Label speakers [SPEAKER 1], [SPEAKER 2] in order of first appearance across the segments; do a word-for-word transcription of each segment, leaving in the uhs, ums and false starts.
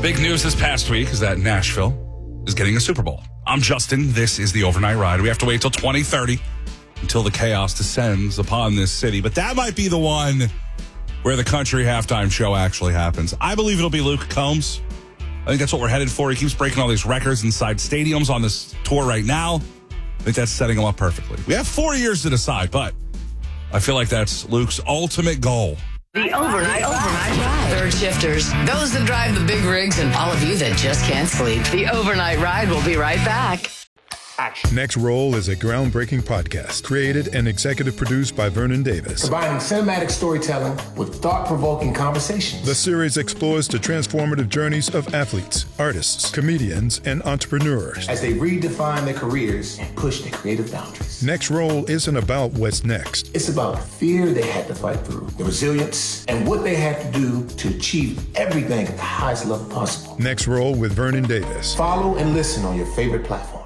[SPEAKER 1] Big news this past week is that Nashville is getting a Super Bowl. I'm Justin. This is the Overnight Ride. We have to wait till twenty thirty until the chaos descends upon this city. But that might be the one where the country halftime show actually happens. I believe it'll be Luke Combs. I think that's what we're headed for. He keeps breaking all these records inside stadiums on this tour right now. I think that's setting him up perfectly. We have four years to decide, but I feel like that's Luke's ultimate goal.
[SPEAKER 2] The Overnight, overnight Ride. Third shifters, those that drive the big rigs, and all of you that just can't sleep. The Overnight Ride will be right back.
[SPEAKER 3] Action.
[SPEAKER 4] Next Roll is a groundbreaking podcast created and executive produced by Vernon Davis.
[SPEAKER 3] Combining cinematic storytelling with thought-provoking conversations.
[SPEAKER 4] The series explores the transformative journeys of athletes, artists, comedians, and entrepreneurs
[SPEAKER 3] as they redefine their careers and push their creative boundaries.
[SPEAKER 4] Next Roll isn't about what's next.
[SPEAKER 3] It's about the fear they had to fight through, the resilience, and what they had to do to achieve everything at the highest level possible.
[SPEAKER 4] Next Roll with Vernon Davis.
[SPEAKER 3] Follow and listen on your favorite platform.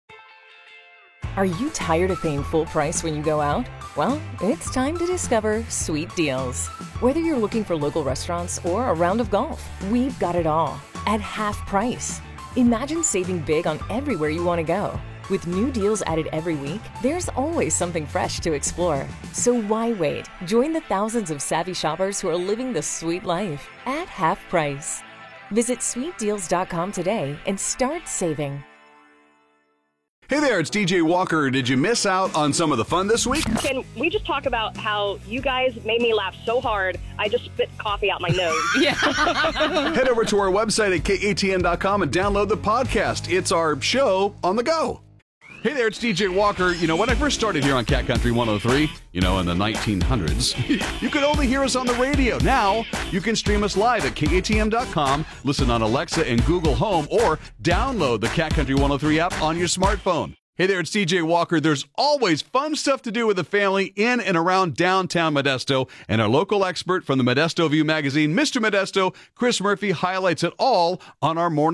[SPEAKER 5] Are you tired of paying full price when you go out? Well, it's time to discover Sweet Deals. Whether you're looking for local restaurants or a round of golf, we've got it all at half price. Imagine saving big on everywhere you want to go. With new deals added every week, there's always something fresh to explore. So why wait? Join the thousands of savvy shoppers who are living the sweet life at half price. Visit sweet deals dot com today and start saving.
[SPEAKER 6] Hey there, it's D J Walker. Did you miss out on some of the fun this week?
[SPEAKER 7] Can we just talk about how you guys made me laugh so hard, I just spit coffee out my nose?
[SPEAKER 6] Yeah. Head over to our website at K A T N dot com and download the podcast. It's our show on the go. Hey there, it's D J Walker. You know, when I first started here on Cat Country one oh three, you know, in the nineteen hundreds, you could only hear us on the radio. Now, you can stream us live at K A T M dot com, listen on Alexa and Google Home, or download the Cat Country one oh three app on your smartphone. Hey there, it's D J Walker. There's always fun stuff to do with the family in and around downtown Modesto, and our local expert from the Modesto View magazine, Mister Modesto, Chris Murphy, highlights it all on our morning